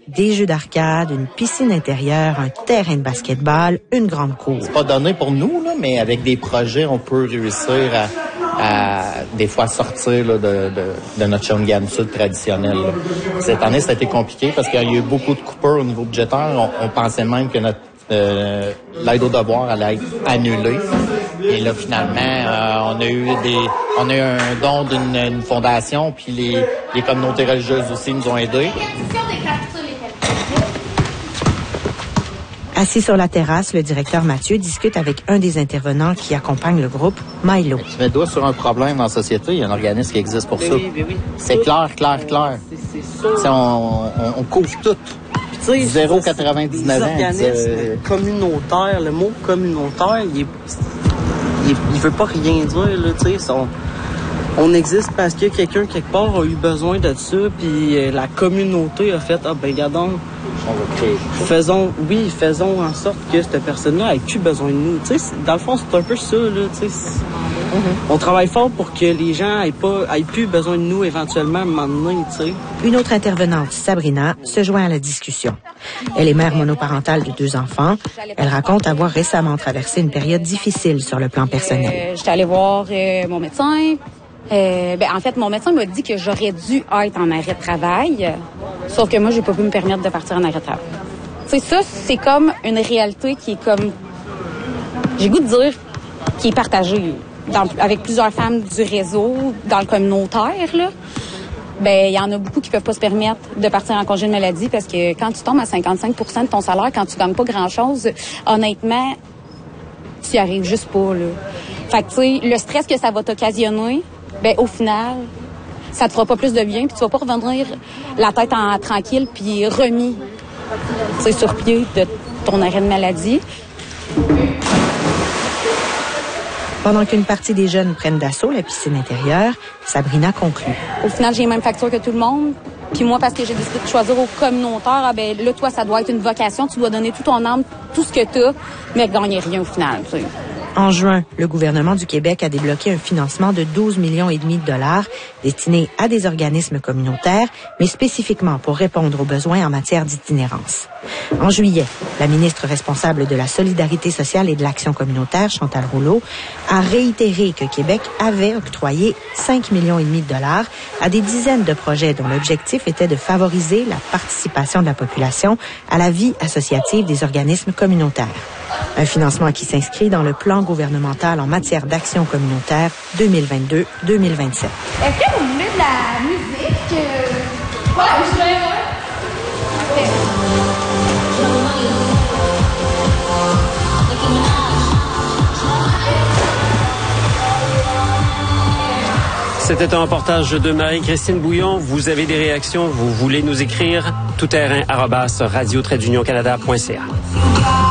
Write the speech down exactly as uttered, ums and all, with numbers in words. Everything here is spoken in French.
des jeux d'arcade, une piscine intérieure, un terrain de basketball, une grande cour. C'est pas donné pour nous, là, mais avec des projets, on peut réussir à, à des fois sortir là, de, de, de notre Shawinigan Sud traditionnel. Là. Cette année, ça a été compliqué parce qu'il y a eu beaucoup de coupures au niveau budgétaire. On, on pensait même que notre euh, l'aide aux devoirs allait être annulée. Et là, finalement, euh, on a eu des, on a eu un don d'une une fondation, puis les, les communautés religieuses aussi nous ont aidés. Assis sur la terrasse, le directeur Mathieu discute avec un des intervenants qui accompagne le groupe, Milo. Tu mets le doigt sur un problème dans la société, il y a un organisme qui existe pour mais ça. Oui, mais oui. C'est clair, clair, clair. C'est, c'est ça. On, on, on couvre tout. zéro virgule quatre-vingt-dix-neuf ans. Les organismes euh... communautaires, le mot communautaire, il, est, il, est, il veut pas rien dire, là, tu sais. On, on existe parce que quelqu'un, quelque part, a eu besoin de ça, puis euh, la communauté a fait, ah ben, regardons, on va créer. Faisons, oui, faisons en sorte que cette personne-là ait plus besoin de nous. Tu sais, dans le fond, c'est un peu ça, là, tu sais. Mm-hmm. On travaille fort pour que les gens aient pas, aient plus besoin de nous éventuellement à un moment donné, tu sais. Une autre intervenante, Sabrina, se joint à la discussion. Elle est mère monoparentale de deux enfants. Elle raconte avoir récemment traversé une période difficile sur le plan personnel. Euh, j'étais allée voir euh, mon médecin. Euh, ben, en fait, mon médecin m'a dit que j'aurais dû être en arrêt de travail, sauf que moi, j'ai pas pu me permettre de partir en arrêt de travail. Tu sais, ça, c'est comme une réalité qui est comme, j'ai goût de dire, qui est partagée dans, avec plusieurs femmes du réseau, dans le communautaire, là. Ben, il y en a beaucoup qui peuvent pas se permettre de partir en congé de maladie parce que quand tu tombes à cinquante-cinq pour cent de ton salaire, quand tu gagnes pas grand-chose, honnêtement, tu y arrives juste pas, là. Fait que, tu sais, le stress que ça va t'occasionner, ben au final, ça te fera pas plus de bien, puis tu vas pas revenir la tête en tranquille, puis remis, tu sais, sur pied de ton arrêt de maladie. Pendant qu'une partie des jeunes prennent d'assaut la piscine intérieure, Sabrina conclut. Au final, j'ai les mêmes factures que tout le monde. Puis moi, parce que j'ai décidé de choisir au communautaire, ah ben là, toi, ça doit être une vocation. Tu dois donner tout ton âme, tout ce que tu as, mais gagner rien au final, tu sais. En juin, le gouvernement du Québec a débloqué un financement de douze millions et demi de dollars destiné à des organismes communautaires, mais spécifiquement pour répondre aux besoins en matière d'itinérance. En juillet, la ministre responsable de la Solidarité sociale et de l'Action communautaire, Chantal Rouleau, a réitéré que Québec avait octroyé cinq millions et demi de dollars à des dizaines de projets dont l'objectif était de favoriser la participation de la population à la vie associative des organismes communautaires. Un financement qui s'inscrit dans le plan gouvernemental en matière d'action communautaire deux mille vingt-deux deux mille vingt-sept. Est-ce que vous voulez de la musique? Euh... Ouais, je voulais, ouais. C'était un reportage de Marie-Christine Bouillon. Vous avez des réactions, vous voulez nous écrire, tout terrain arobase radio trait d'union canada point c a.